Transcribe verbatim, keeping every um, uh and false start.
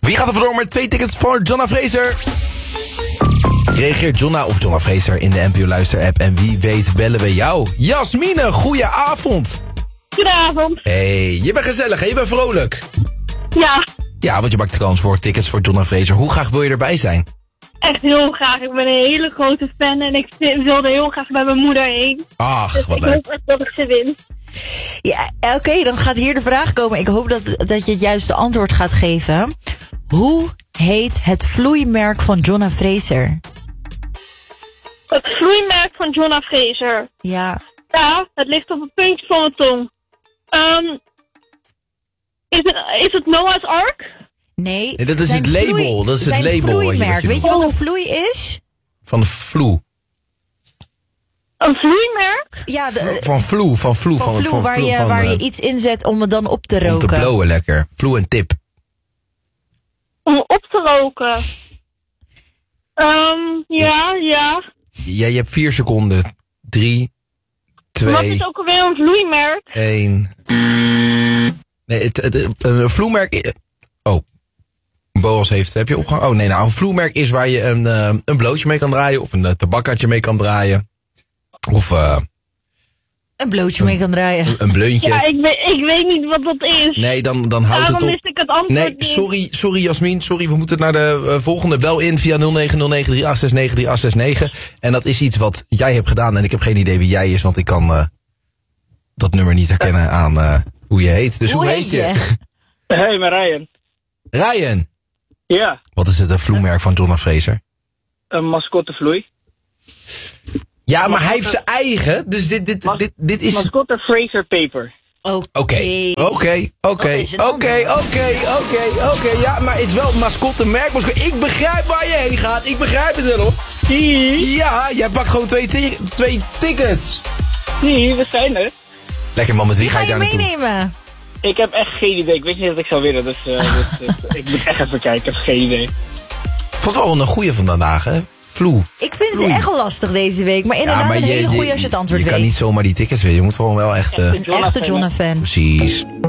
Wie gaat er vandoor met twee tickets voor Jonna Fraser? Reageert Jonna of Jonna Fraser in de N P O Luister app. En wie weet bellen we jou. Jasmine, goeie avond. Goedenavond. Hey, je bent gezellig en je bent vrolijk. Ja, Ja, want je maakt de kans voor tickets voor Jonna Fraser. Hoe graag wil je erbij zijn? echt heel graag. Ik ben een hele grote fan en ik wilde heel graag bij mijn moeder heen. Ach, Dus wat ik leuk. hoop echt dat ik ze win. Ja, oké, okay, dan gaat hier de vraag komen. Ik hoop dat, dat je het juiste antwoord gaat geven. Hoe heet het vloeimerk van Jonna Fraser? Het vloeimerk van Jonna Fraser. Ja. Ja, het ligt op het puntje van mijn tong. Um, is, het, is het Noah's Ark? Nee. Nee, dat is zijn het label, vloei- dat is het zijn label wat je- vloeimerk. wat je Weet je doet. wat een vloei is? Van de vloe. Een vloeimerk? Ja, de, Van vloe, van vloe. van vloei, van waar, vloe, je, van, waar eh, je iets inzet om het dan op te om te roken. blowen lekker. Vloe en tip. Om op te roken. Um, ja, ja. Ja, je hebt vier seconden. Drie, Wat twee, is ook alweer een vloeimerk? één. Nee, het, het, het- een vloemerk... i- Oh. Boas heeft... Heb je opgehangen? Oh nee, nou een vloemerk is waar je een, eh, een blootje mee kan draaien. Of een uh, tabakkaatje mee kan draaien. Of eh, Een blootje mee kan draaien. een bleuntje. Ja, ik weet, ik weet niet wat dat is. Nee, dan, dan houdt Daarom het op. wist ik het antwoord Nee, niet. sorry, sorry Jasmin, sorry. We moeten naar de uh, volgende. Bel in via nul negen nul negen drie acht zes negen drie acht zes negen. En dat is iets wat jij hebt gedaan. En ik heb geen idee wie jij is, want ik kan uh, dat nummer niet herkennen aan uh, hoe je heet. Dus hoe, Hoe heet je? Hey, maar Ryan. Ryan. Ja, Wat is het uh, vloeimerk van Jonna Fraser? een mascottevloei. Ja, maar hij heeft zijn eigen. Dus dit, dit, Mas- dit, dit is... Mascotte Fraser Paper. Oké, oké, oké, is een oké, ander. oké, oké, oké. Ja, maar het is wel het mascottemerk. mascotte. Ik begrijp waar je heen gaat. Ik begrijp het wel, hoor. Zie, Ja, jij pakt gewoon twee, ti- twee tickets. zie, we zijn er. Lekker man, met wie Wie ga ga je je daar naartoe? meenemen? Ik heb echt geen idee. Ik weet niet of ik zou winnen, dus, uh, dus uh, ik moet echt even kijken. Ik heb geen idee. Vond wel een goeie van vandaag, hè? Vloe. Ik vind ze Oei. echt lastig deze week. Maar inderdaad een hele goeie als je het antwoord je weet. kan niet zomaar die tickets winnen. Je moet gewoon wel echt... eh, Een Jonna Echte fan, Jonna fan. precies.